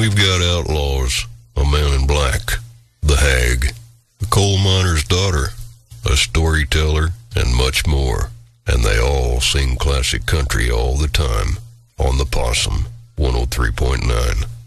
we've got outlaws, a man in black, the hag, a coal miner's daughter, a storyteller, and much more. And they all sing classic country all the time on the Possum 103.9.